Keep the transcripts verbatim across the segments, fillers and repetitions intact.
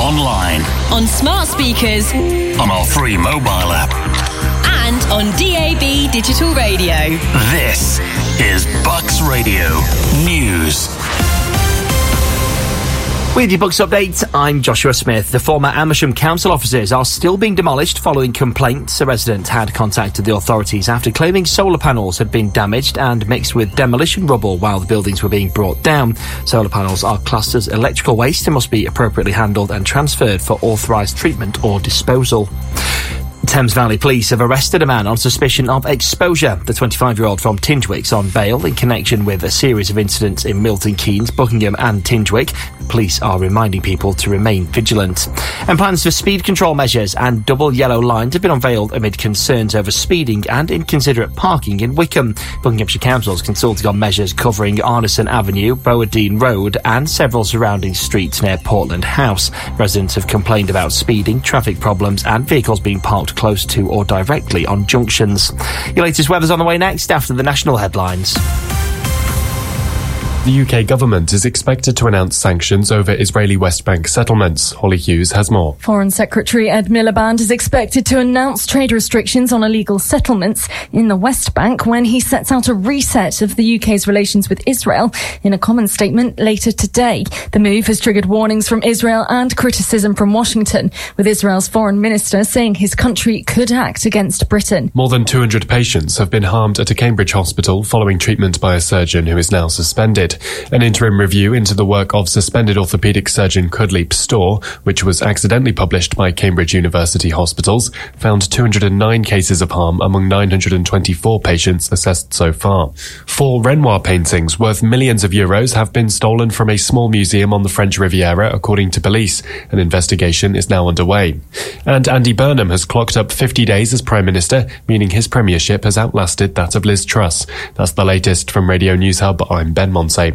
online, on smart speakers, on our free mobile app, and on D A B digital radio. This is Bucks Radio News. With your Bucks update, I'm Joshua Smith. The former Amersham Council offices are still being demolished following complaints. A resident had contacted the authorities after claiming solar panels had been damaged and mixed with demolition rubble while the buildings were being brought down. Solar panels are classed as electrical waste and must be appropriately handled and transferred for authorised treatment or disposal. Thames Valley Police have arrested a man on suspicion of exposure. The twenty-five-year-old from Tinchwick's on bail in connection with a series of incidents in Milton Keynes, Buckingham and Tinchwick. Police are reminding people to remain vigilant. And plans for speed control measures and double yellow lines have been unveiled amid concerns over speeding and inconsiderate parking in Wickham. Buckinghamshire Council is consulting on measures covering Arneson Avenue, Bowadine Road and several surrounding streets near Portland House. Residents have complained about speeding, traffic problems and vehicles being parked close to or directly on junctions. Your latest weather's on the way next after the national headlines. The U K government is expected to announce sanctions over Israeli West Bank settlements. Holly Hughes has more. Foreign Secretary Ed Miliband is expected to announce trade restrictions on illegal settlements in the West Bank when he sets out a reset of the U K's relations with Israel in a common statement later today. The move has triggered warnings from Israel and criticism from Washington, with Israel's foreign minister saying his country could act against Britain. More than two hundred patients have been harmed at a Cambridge hospital following treatment by a surgeon who is now suspended. An interim review into the work of suspended orthopaedic surgeon Kudleep Storr, which was accidentally published by Cambridge University Hospitals, found two hundred nine cases of harm among nine hundred twenty-four patients assessed so far. Four Renoir paintings worth millions of euros have been stolen from a small museum on the French Riviera, according to police. An investigation is now underway. And Andy Burnham has clocked up fifty days as Prime Minister, meaning his premiership has outlasted that of Liz Truss. That's the latest from Radio News Hub. I'm Ben Monsey.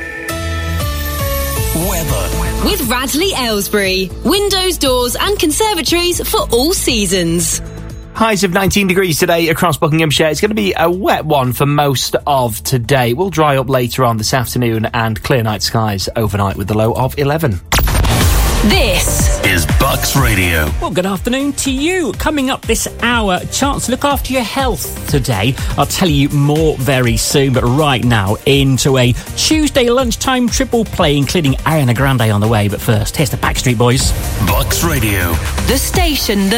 Weather. With Radley Aylesbury. Windows, doors and conservatories for all seasons. Highs of nineteen degrees today across Buckinghamshire. It's going to be a wet one for most of today. We'll dry up later on this afternoon and clear night skies overnight with the low of eleven. This is Bucks Radio. Well, good afternoon to you. Coming up this hour, chance to look after your health today. I'll tell you more very soon, but right now, into a Tuesday lunchtime triple play, including Ariana Grande on the way. But first, here's the Backstreet Boys. Bucks Radio. the station that